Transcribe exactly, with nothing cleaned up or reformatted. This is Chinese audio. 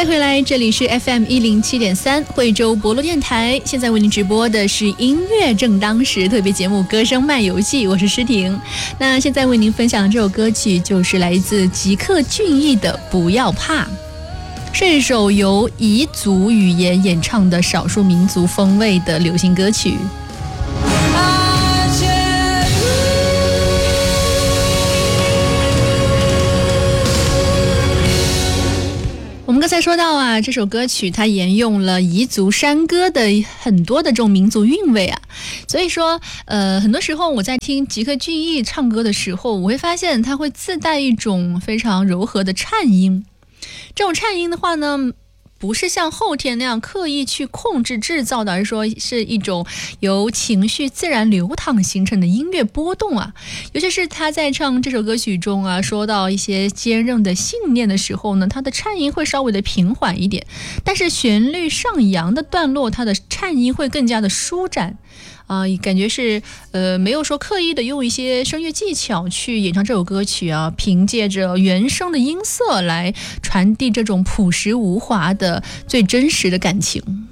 再回来，这里是 F M 一零七点三惠州博乐电台，现在为您直播的是音乐正当时特别节目《歌声漫游记》，我是诗婷。那现在为您分享的这首歌曲就是来自吉克隽逸的《不要怕》，是一首由彝族语言演唱的少数民族风味的流行歌曲。我们刚才说到啊，这首歌曲它沿用了彝族山歌的很多的这种民族韵味啊，所以说呃，很多时候我在听吉克隽逸唱歌的时候，我会发现它会自带一种非常柔和的颤音。这种颤音的话呢，不是像后天那样刻意去控制制造的，而是说是一种由情绪自然流淌形成的音乐波动啊。尤其是他在唱这首歌曲中啊，说到一些坚韧的信念的时候呢，他的颤音会稍微的平缓一点，但是旋律上扬的段落，他的颤音会更加的舒展啊、呃，感觉是呃没有说刻意的用一些声乐技巧去演唱这首歌曲啊，凭借着原声的音色来传递这种朴实无华的最真实的感情。